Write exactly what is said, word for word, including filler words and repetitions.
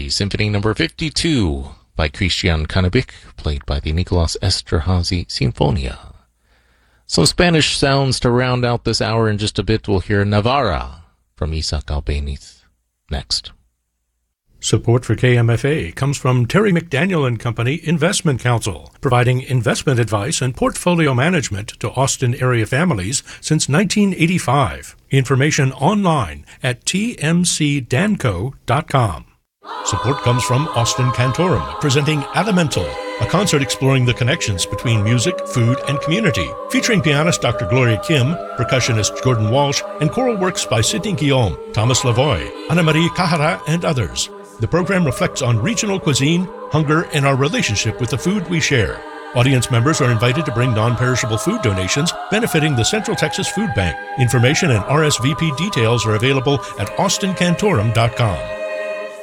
Symphony Number fifty-two by Christian Canabic, played by the Nicolas Esterhazy Sinfonia. Some Spanish sounds to round out this hour. In just a bit, we'll hear Navarra from Isaac Albeniz. Next. Support for K M F A comes from Terry McDaniel and Company Investment Counsel, providing investment advice and portfolio management to Austin area families since nineteen eighty-five. Information online at t m c danco dot com. Support comes from Austin Cantorum, presenting Elemental, a concert exploring the connections between music, food, and community, featuring pianist Doctor Gloria Kim, percussionist Jordan Walsh, and choral works by Sidney Guillaume, Thomas Lavoie, Anna-Marie Kahara, and others. The program reflects on regional cuisine, hunger, and our relationship with the food we share. Audience members are invited to bring non-perishable food donations benefiting the Central Texas Food Bank. Information and R S V P details are available at austin cantorum dot com.